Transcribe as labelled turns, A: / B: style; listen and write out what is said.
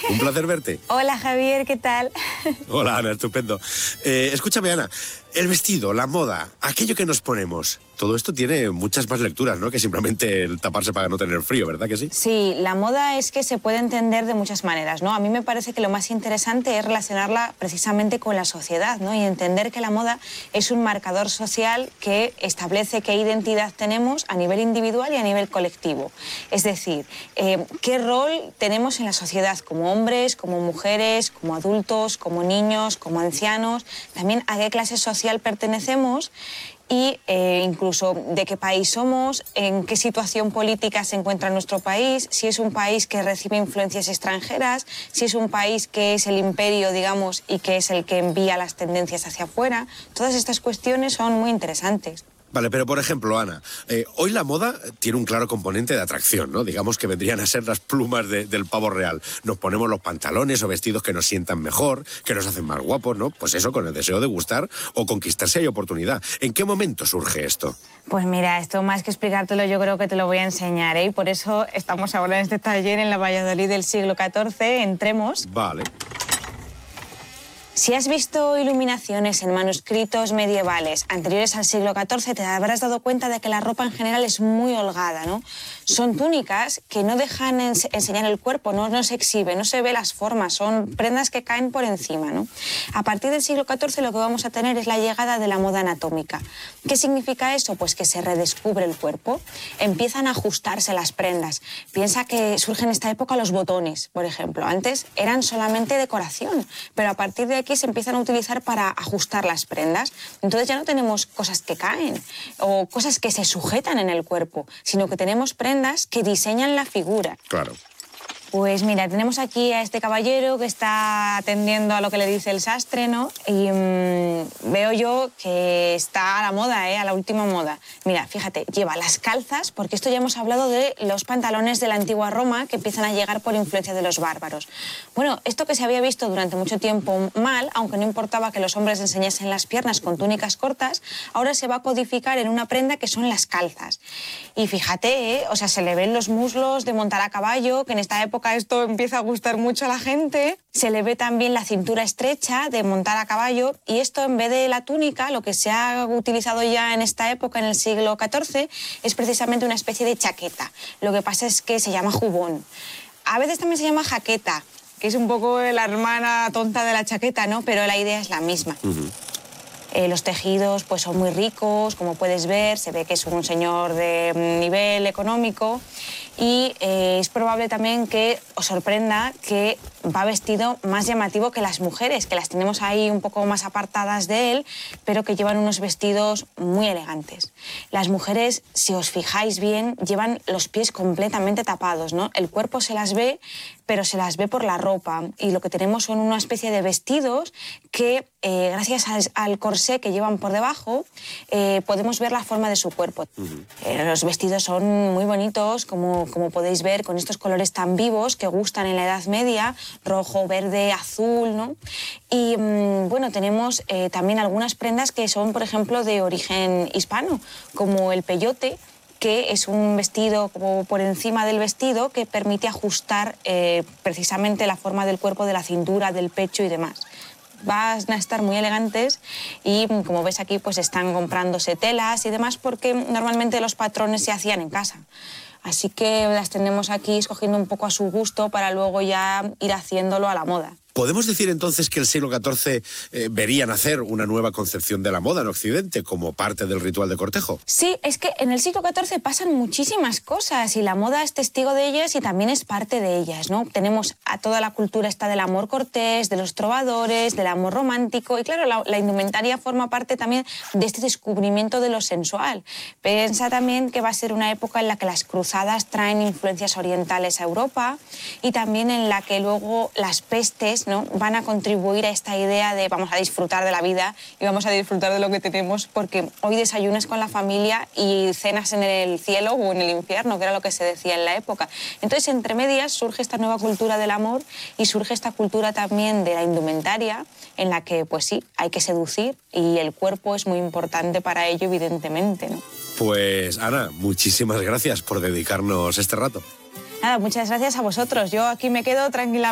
A: Un placer verte.
B: Hola, Javier, ¿qué tal?
A: Hola, Ana, estupendo. Escúchame, Ana, el vestido, la moda, aquello que nos ponemos, todo esto tiene muchas más lecturas, ¿no? Que simplemente el taparse para no tener frío, ¿verdad que sí?
B: Sí, la moda es que se puede entender de muchas maneras, ¿no? A mí me parece que lo más interesante es relacionarla precisamente con la sociedad, ¿no? Y entender que la moda es un marcador social que establece qué identidad tenemos a nivel individual y a nivel colectivo. Es decir, qué rol tenemos en la sociedad como hombres, como mujeres, como adultos, como niños, como ancianos, también a qué clase social pertenecemos y incluso de qué país somos, en qué situación política se encuentra nuestro país, si es un país que recibe influencias extranjeras, si es un país que es el imperio, digamos, y que es el que envía las tendencias hacia afuera. Todas estas cuestiones son muy interesantes.
A: Vale, pero por ejemplo, Ana, hoy la moda tiene un claro componente de atracción, ¿no? Digamos que vendrían a ser las plumas del pavo real. Nos ponemos los pantalones o vestidos que nos sientan mejor, que nos hacen más guapos, ¿no? Pues eso, con el deseo de gustar o conquistar si hay oportunidad. ¿En qué momento surge esto?
B: Pues mira, esto más que explicártelo yo creo que te lo voy a enseñar, ¿eh? Y por eso estamos ahora en este taller en la Valladolid del siglo XIV. Entremos.
A: Vale.
B: Si has visto iluminaciones en manuscritos medievales anteriores al siglo XIV, te habrás dado cuenta de que la ropa en general es muy holgada, ¿no? Son túnicas que no dejan enseñar el cuerpo, no se exhibe, no se ve las formas, son prendas que caen por encima, ¿no? A partir del siglo XIV lo que vamos a tener es la llegada de la moda anatómica. ¿Qué significa eso? Pues que se redescubre el cuerpo, empiezan a ajustarse las prendas. Piensa que surgen en esta época los botones, por ejemplo. Antes eran solamente decoración, pero a partir de aquí se empiezan a utilizar para ajustar las prendas. Entonces ya no tenemos cosas que caen o cosas que se sujetan en el cuerpo, sino que tenemos prendas que diseñan la figura.
A: Claro.
B: Pues mira, tenemos aquí a este caballero que está atendiendo a lo que le dice el sastre, ¿no? Y veo yo que está a la moda, a la última moda. Mira, fíjate, lleva las calzas, porque esto ya hemos hablado de los pantalones de la antigua Roma que empiezan a llegar por influencia de los bárbaros. Bueno, esto que se había visto durante mucho tiempo mal, aunque no importaba que los hombres enseñasen las piernas con túnicas cortas, ahora se va a codificar en una prenda que son las calzas. Y fíjate, o sea, se le ven los muslos de montar a caballo, que en esta época esto empieza a gustar mucho a la gente. Se le ve también la cintura estrecha de montar a caballo y esto en vez de la túnica, lo que se ha utilizado ya en esta época, en el siglo XIV, es precisamente una especie de chaqueta. Lo que pasa es que se llama jubón. A veces también se llama jaqueta, que es un poco la hermana tonta de la chaqueta, ¿no? Pero la idea es la misma. Los tejidos pues son muy ricos, como puedes ver, se ve que es un señor de nivel económico y es probable también que os sorprenda que va vestido más llamativo que las mujeres, que las tenemos ahí un poco más apartadas de él, pero que llevan unos vestidos muy elegantes. Las mujeres, si os fijáis bien, llevan los pies completamente tapados, ¿no? El cuerpo se las ve, pero se las ve por la ropa y lo que tenemos son una especie de vestidos que, gracias al corsé que llevan por debajo, podemos ver la forma de su cuerpo. Los vestidos son muy bonitos, como podéis ver, con estos colores tan vivos que gustan en la Edad Media, rojo, verde, azul, ¿no? Y bueno, tenemos también algunas prendas que son, por ejemplo, de origen hispano, como el peyote, que es un vestido como por encima del vestido que permite ajustar precisamente la forma del cuerpo, de la cintura, del pecho y demás. Van a estar muy elegantes y, como ves aquí, pues están comprándose telas y demás porque normalmente los patrones se hacían en casa. Así que las tenemos aquí escogiendo un poco a su gusto para luego ya ir haciéndolo a la moda.
A: ¿Podemos decir entonces que el siglo XIV vería nacer una nueva concepción de la moda en Occidente como parte del ritual de cortejo?
B: Sí, es que en el siglo XIV pasan muchísimas cosas y la moda es testigo de ellas y también es parte de ellas, ¿no? Tenemos a toda la cultura esta del amor cortés, de los trovadores, del amor romántico y claro, la indumentaria forma parte también de este descubrimiento de lo sensual. Piensa también que va a ser una época en la que las cruzadas traen influencias orientales a Europa y también en la que luego las pestes, ¿no?, van a contribuir a esta idea de vamos a disfrutar de la vida y vamos a disfrutar de lo que tenemos porque hoy desayunas con la familia y cenas en el cielo o en el infierno, que era lo que se decía en la época. Entonces, entre medias surge esta nueva cultura del amor y surge esta cultura también de la indumentaria en la que, pues sí, hay que seducir y el cuerpo es muy importante para ello, evidentemente, ¿no?
A: Pues, Ana, muchísimas gracias por dedicarnos este rato.
B: Nada, muchas gracias a vosotros. Yo aquí me quedo tranquila.